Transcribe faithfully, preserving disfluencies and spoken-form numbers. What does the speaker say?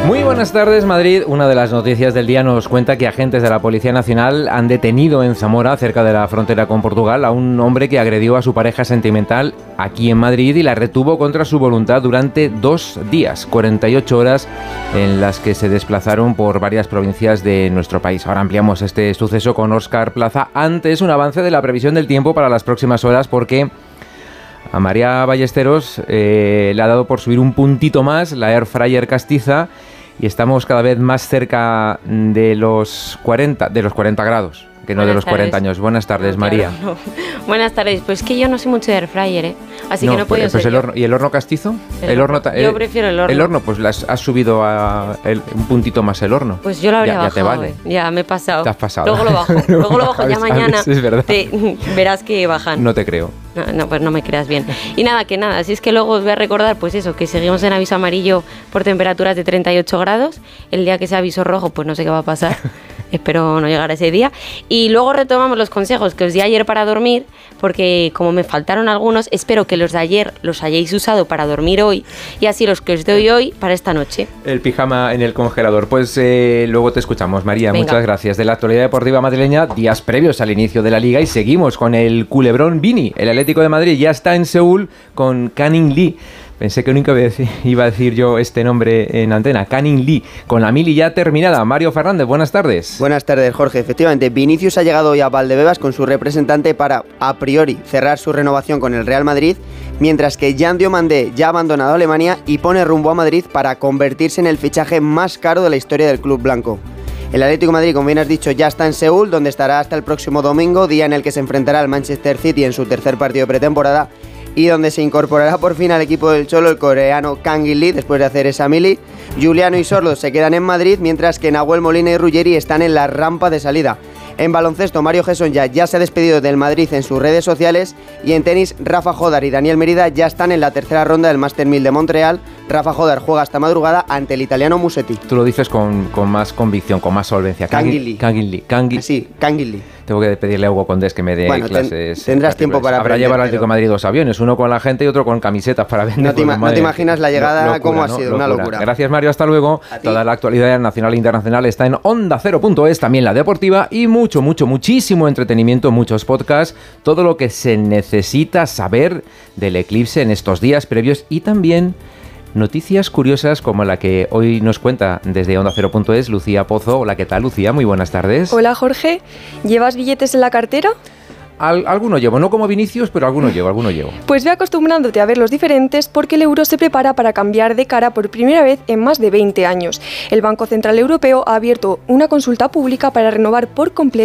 Muy buenas tardes, Madrid. Una de las noticias del día nos cuenta que agentes de la Policía Nacional han detenido en Zamora, cerca de la frontera con Portugal, a un hombre que agredió a su pareja sentimental aquí en Madrid y la retuvo contra su voluntad durante dos días, cuarenta y ocho horas en las que se desplazaron por varias provincias de nuestro país. Ahora ampliamos este suceso con Óscar Plaza. Antes, un avance de la previsión del tiempo para las próximas horas, porque a María Ballesteros eh, le ha dado por subir un puntito más la Air Fryer castiza y estamos cada vez más cerca de los cuarenta, de los cuarenta grados, que no Buenas de los tardes. cuarenta años. Buenas tardes, no, María. Claro, no. Buenas tardes. Pues que yo no sé mucho de Air Fryer, ¿eh? Así no, que no puedo pues, pues el horno, ¿Y el horno castizo? El, el horno, yo eh, prefiero el horno. El horno, pues las has subido a el, un puntito más el horno. Pues yo lo habría ya, bajado, ya te vale. eh. Ya me he pasado. Te has pasado. Luego lo bajo. Luego lo bajo ya mañana. Es verdad. Te, verás que bajan. No te creo. No, no, pues no me creas bien. Y nada, que nada, si es que luego os voy a recordar, pues eso, que seguimos en aviso amarillo por temperaturas de treinta y ocho grados. El día que sea aviso rojo, pues no sé qué va a pasar. Espero no llegar a ese día. Y luego retomamos los consejos que os di ayer para dormir, porque como me faltaron algunos, espero que los de ayer los hayáis usado para dormir hoy y así los que os doy hoy para esta noche. El pijama en el congelador. Pues eh, luego te escuchamos, María. Venga. Muchas gracias. De la actualidad deportiva madrileña, días previos al inicio de la Liga, y seguimos con el culebrón Vini. El Atlético de Madrid ya está en Seúl con Canning Lee. Pensé que nunca iba a decir yo este nombre en antena. Canning Lee, con la mili ya terminada. Mario Fernández, buenas tardes. Buenas tardes, Jorge. Efectivamente, Vinicius ha llegado hoy a Valdebebas con su representante para, a priori, cerrar su renovación con el Real Madrid, mientras que Jan Diomandé ya ha abandonado Alemania y pone rumbo a Madrid para convertirse en el fichaje más caro de la historia del club blanco. El Atlético de Madrid, como bien has dicho, ya está en Seúl, donde estará hasta el próximo domingo, día en el que se enfrentará al Manchester City en su tercer partido de pretemporada, y donde se incorporará por fin al equipo del Cholo el coreano Kang In Lee después de hacer esa mili. Juliano y Sordo se quedan en Madrid, mientras que Nahuel Molina y Ruggeri están en la rampa de salida. En baloncesto, Mario Gesson ya, ya se ha despedido del Madrid en sus redes sociales, y en tenis, Rafa Jodar y Daniel Merida ya están en la tercera ronda del Master mil de Montreal. Rafa Jodar juega hasta madrugada ante el italiano Musetti. Tú lo dices con, con más convicción, con más solvencia. Kang In Lee. Kang In Lee. Kang In... Sí, Kang In Lee. Tengo que pedirle a Hugo Condés que me dé bueno, clases. Ten, tendrás tiempo para Habrá aprender. llevado al Atlético de Madrid dos aviones, uno con la gente y otro con camisetas para vender. No te, ima- no te imaginas la llegada, locura, cómo ha sido, ¿no? Una locura. Gracias, Mario, hasta luego. Toda la actualidad nacional e internacional está en onda cero punto es, también la deportiva, y mucho, mucho, muchísimo entretenimiento, muchos podcasts, todo lo que se necesita saber del eclipse en estos días previos, y también noticias curiosas como la que hoy nos cuenta desde onda cero punto es Lucía Pozo. Hola, ¿qué tal, Lucía? Muy buenas tardes. Hola, Jorge. ¿Llevas billetes en la cartera? Al, alguno llevo, no como Vinicius, pero alguno llevo, alguno llevo. Pues ve acostumbrándote a ver los diferentes, porque el euro se prepara para cambiar de cara por primera vez en más de veinte años. El Banco Central Europeo ha abierto una consulta pública para renovar por completo